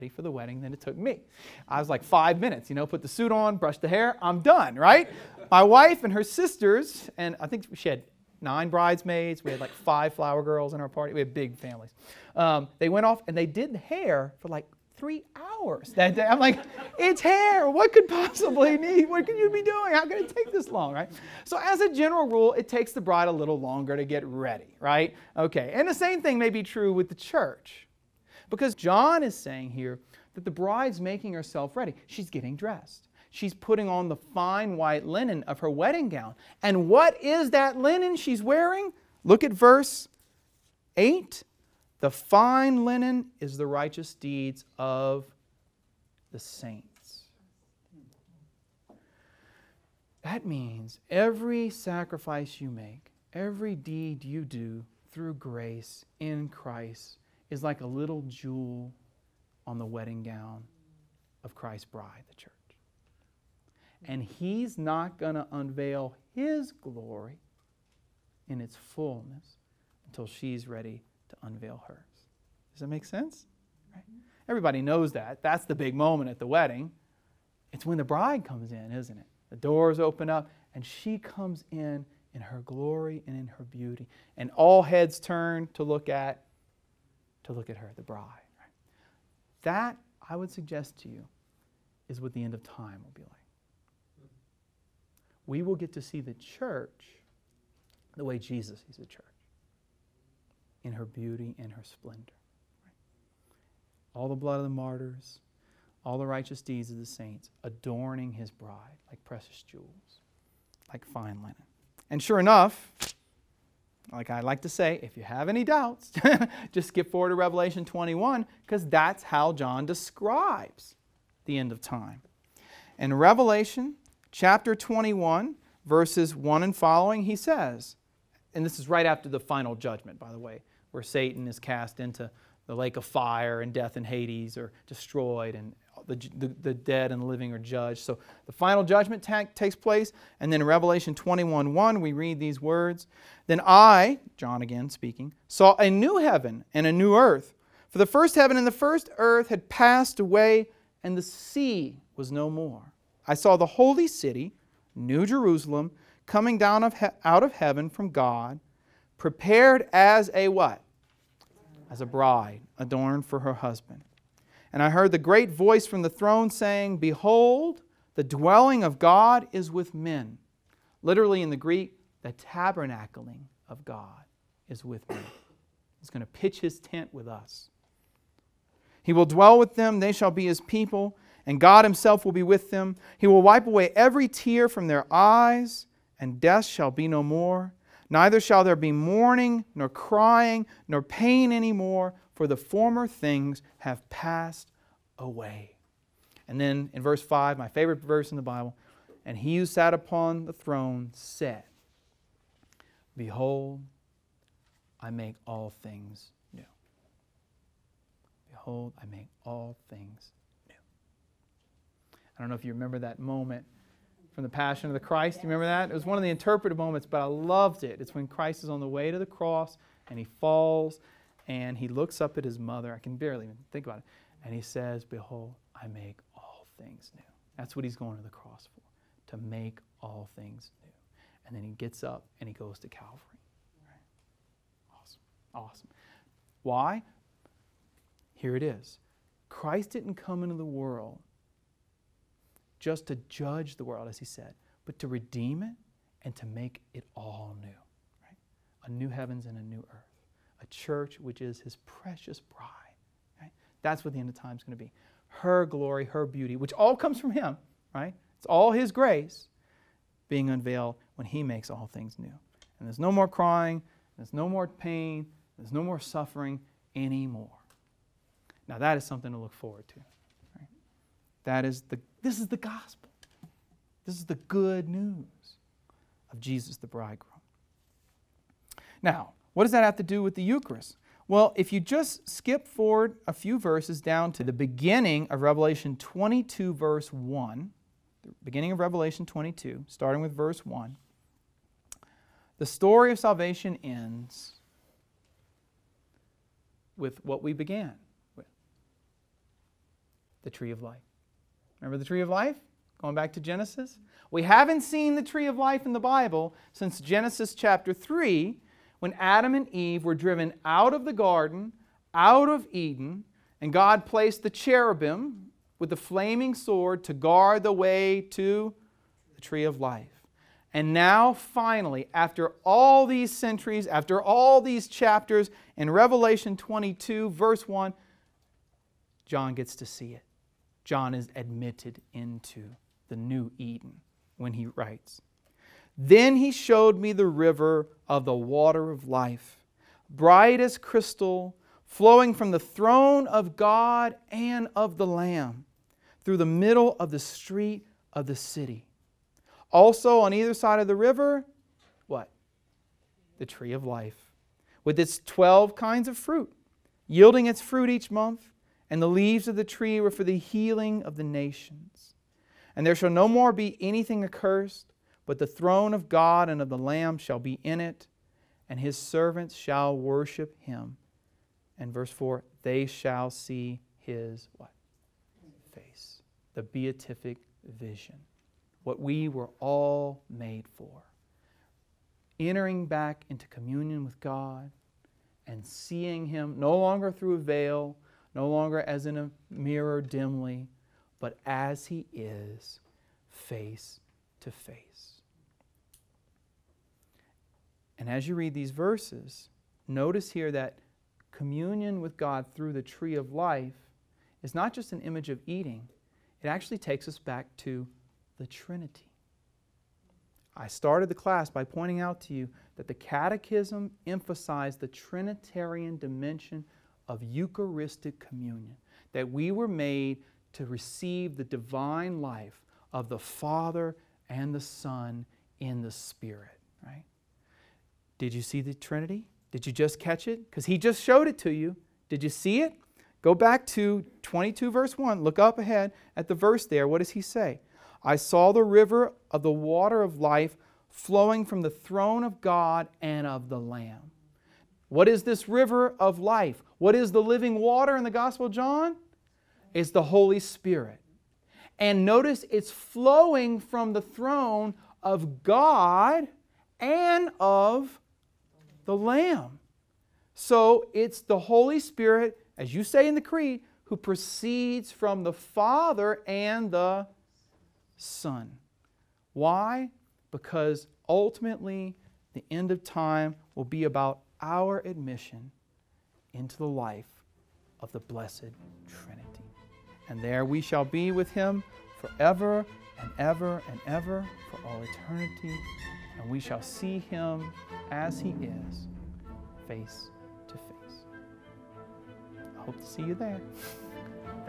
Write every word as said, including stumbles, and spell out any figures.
for the wedding than it took me. I was like five minutes, you know, put the suit on, brush the hair, I'm done, right? My wife and her sisters, and I think she had nine bridesmaids. We had like five flower girls in our party. We had big families. Um, they went off and they did the hair for like three hours that day. I'm like, it's hair. What could possibly need? What could you be doing? How could it take this long, right? So as a general rule, it takes the bride a little longer to get ready, right? Okay, and the same thing may be true with the church. Because John is saying here that the bride's making herself ready. She's getting dressed. She's putting on the fine white linen of her wedding gown. And what is that linen she's wearing? Look at verse eight. The fine linen is the righteous deeds of the saints. That means every sacrifice you make, every deed you do through grace in Christ is like a little jewel on the wedding gown of Christ's bride, the church. And He's not going to unveil His glory in its fullness until she's ready to unveil hers. Does that make sense? Right? Everybody knows that. That's the big moment at the wedding. It's when the bride comes in, isn't it? The doors open up and she comes in in her glory and in her beauty. And all heads turn to look at to look at her, the bride. Right? That, I would suggest to you, is what the end of time will be like. We will get to see the church the way Jesus sees the church, in her beauty and her splendor. Right? All the blood of the martyrs, all the righteous deeds of the saints, adorning His bride like precious jewels, like fine linen. And sure enough, like I like to say, if you have any doubts, just skip forward to Revelation twenty-one, because that's how John describes the end of time. In Revelation chapter twenty-one, verses one and following, he says, and this is right after the final judgment, by the way, where Satan is cast into the lake of fire and death and Hades are destroyed and the, the, the dead and the living are judged. So the final judgment ta- takes place. And then in Revelation twenty-one one, we read these words. Then I, John again speaking, saw a new heaven and a new earth. For the first heaven and the first earth had passed away, and the sea was no more. I saw the holy city, New Jerusalem, coming down of he- out of heaven from God, prepared as a what? As a bride, adorned for her husband. And I heard the great voice from the throne saying, Behold, the dwelling of God is with men. Literally in the Greek, the tabernacling of God is with men. He's going to pitch His tent with us. He will dwell with them, they shall be His people, and God Himself will be with them. He will wipe away every tear from their eyes, and death shall be no more. Neither shall there be mourning, nor crying, nor pain any more, for the former things have passed away. And then in verse five, my favorite verse in the Bible, and He who sat upon the throne said, Behold, I make all things new. Behold, I make all things new. I don't know if you remember that moment from the Passion of the Christ. Do you remember that? It was one of the interpretive moments, but I loved it. It's when Christ is on the way to the cross and He falls and He looks up at His mother. I can barely even think about it. And He says, Behold, I make all things new. That's what He's going to the cross for, to make all things new. And then He gets up and He goes to Calvary. Right? Awesome. Awesome. Why? Here it is. Christ didn't come into the world just to judge the world, as He said, but to redeem it and to make it all new. Right? A new heavens and a new earth. A church which is His precious bride. Right? That's what the end of time is going to be. Her glory, her beauty, which all comes from Him. Right? It's all His grace being unveiled when He makes all things new. And there's no more crying, there's no more pain, there's no more suffering anymore. Now that is something to look forward to. Right? That is the This is the gospel. This is the good news of Jesus the bridegroom. Now, what does that have to do with the Eucharist? Well, if you just skip forward a few verses down to the beginning of Revelation twenty-two, verse one, the beginning of Revelation twenty-two, starting with verse one, the story of salvation ends with what we began with. the tree of life. Remember the tree of life? Going back to Genesis? We haven't seen the tree of life in the Bible since Genesis chapter three, when Adam and Eve were driven out of the garden, out of Eden, and God placed the cherubim with the flaming sword to guard the way to the tree of life. And now, finally, after all these centuries, after all these chapters, in Revelation twenty-two, verse one, John gets to see it. John is admitted into the new Eden when he writes, "Then he showed me the river of the water of life, bright as crystal, flowing from the throne of God and of the Lamb, through the middle of the street of the city. Also on either side of the river," what? "The tree of life, with its twelve kinds of fruit, yielding its fruit each month, and the leaves of the tree were for the healing of the nations. And there shall no more be anything accursed, but the throne of God and of the Lamb shall be in it, and His servants shall worship Him." And verse four, "They shall see His" what? "Face." The beatific vision. What we were all made for. Entering back into communion with God and seeing Him no longer through a veil, no longer as in a mirror dimly, but as He is, face to face. And as you read these verses, notice here that communion with God through the tree of life is not just an image of eating. It actually takes us back to the Trinity. I started the class by pointing out to you that the Catechism emphasized the Trinitarian dimension of Eucharistic communion, that we were made to receive the divine life of the Father and the Son in the Spirit. Right? Did you see the Trinity? Did you just catch it? Because He just showed it to you. Did you see it? Go back to twenty-two verse one. Look up ahead at the verse there. What does He say? "I saw the river of the water of life flowing from the throne of God and of the Lamb." What is this river of life? What is the living water in the Gospel of John? It's the Holy Spirit. And notice it's flowing from the throne of God and of the Lamb. So it's the Holy Spirit, as you say in the Creed, who proceeds from the Father and the Son. Why? Because ultimately the end of time will be about our admission into the life of the blessed Trinity. And there we shall be with Him forever and ever and ever for all eternity. And we shall see Him as He is, face to face. I hope to see you there.